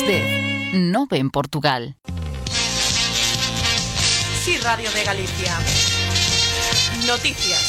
das 10, 9 en Portugal. Sí, Radio de Galicia. Noticias.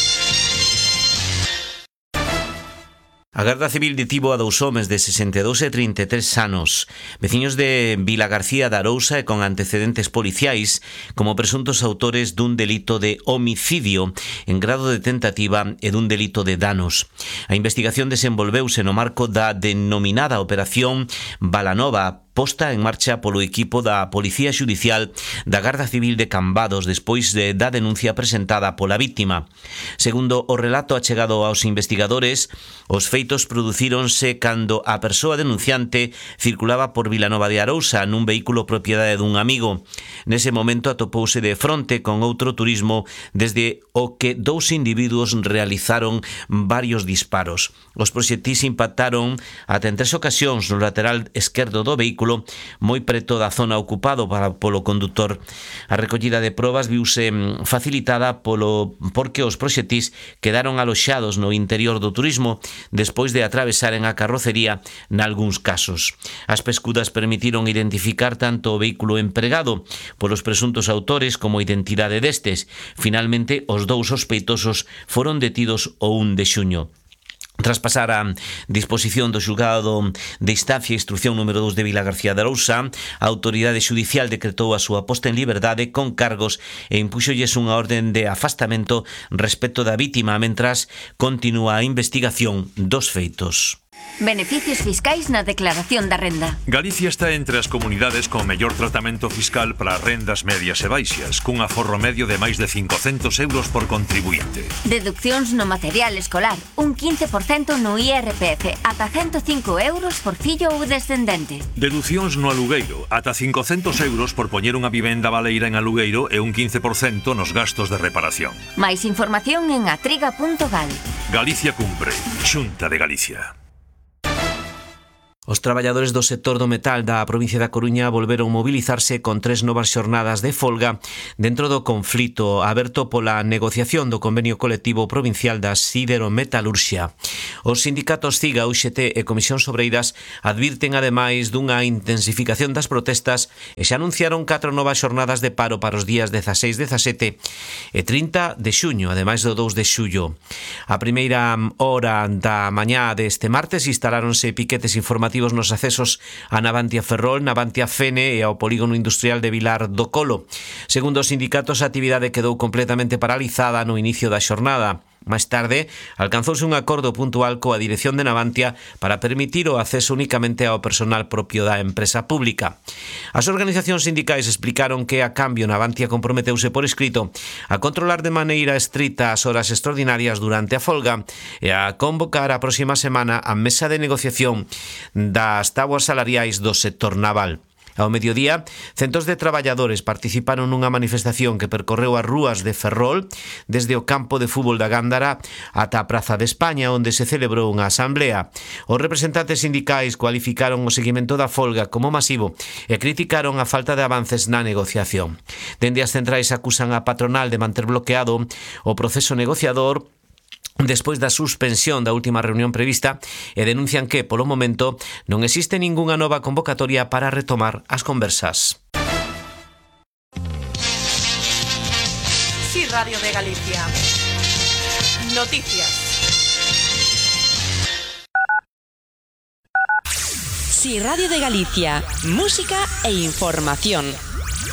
A Garda Civil detivo a 2 homes de 62 e 33 anos, veciños de Vilagarcía de Arousa e con antecedentes policiais como presuntos autores dun delito de homicidio en grado de tentativa e dun delito de danos. A investigación desenvolveuse no marco da denominada Operación Balanova, posta en marcha polo equipo da Policía Xudicial da Garda Civil de Cambados despois da denuncia presentada pola vítima. Segundo o relato achegado aos investigadores, os feitos producíronse cando a persoa denunciante circulaba por Vilanova de Arousa nun vehículo propiedade dun amigo. Nese momento atopouse de fronte con outro turismo desde o que 2 individuos realizaron varios disparos. Os proxectis impactaron ata en 3 ocasións no lateral esquerdo do vehículo moi preto da zona ocupado polo condutor. A recollida de probas viuse facilitada porque os proxectis quedaron aloxados no interior do turismo despois de atravesaren a carrocería nalgúns casos. As pescudas permitiron identificar tanto o vehículo empregado polos presuntos autores como a identidade destes. Finalmente, os 2 sospeitosos foron detidos o 1 de xuño. Tras pasar a disposición do xulgado de instancia e instrucción número 2 de Vilagarcía de Arousa, a autoridade xudicial decretou a súa posta en liberdade con cargos e impúxolles unha orden de afastamento respecto da vítima mentras continúa a investigación dos feitos. Beneficios fiscais na declaración da renda. Galicia está entre as comunidades con mellor tratamento fiscal para rendas medias e baixas, cun aforro medio de máis de 500 euros por contribuinte. Deduccións no material escolar, un 15% no IRPF, ata 105 euros por fillo ou descendente. Deducións no alugueiro, ata 500 euros por poñer unha vivenda baleira en alugueiro e un 15% nos gastos de reparación. Máis información en atriga.gal. Galicia cumpre. Xunta de Galicia. Os traballadores do sector do metal da provincia da Coruña volveron mobilizarse con 3 novas xornadas de folga dentro do conflito aberto pola negociación do convenio colectivo provincial da siderometalurxia. Os sindicatos CIGA, UGT e Comisións Obreiras advirten ademais dunha intensificación das protestas e xa anunciaron 4 novas xornadas de paro para os días 16, 17 e 30 de xuño, ademais do 2 de xullo. A primeira hora da mañá deste martes instaláronse piquetes informativos nos accesos a Navantia Ferrol, Navantia Fene e ao polígono industrial de Vilar do Colo. Segundo os sindicatos, a actividade quedou completamente paralizada no inicio da xornada. Máis tarde, alcanzouse un acordo puntual coa dirección de Navantia para permitir o acceso únicamente ao personal propio da empresa pública. As organizacións sindicais explicaron que, a cambio, Navantia comprometeuse por escrito a controlar de maneira estrita as horas extraordinarias durante a folga e a convocar a próxima semana a mesa de negociación das tabuas salariais do sector naval. Ao mediodía, centos de traballadores participaron nunha manifestación que percorreu as rúas de Ferrol desde o campo de fútbol da Gándara ata a Praza de España, onde se celebrou unha asamblea. Os representantes sindicais cualificaron o seguimento da folga como masivo e criticaron a falta de avances na negociación. Dende as centrais acusan a patronal de manter bloqueado o proceso negociador despois da suspensión da última reunión prevista e denuncian que, polo momento, non existe ningunha nova convocatoria para retomar as conversas. Sí, Radio de Galicia. Noticias. Sí, Radio de Galicia. Música e información.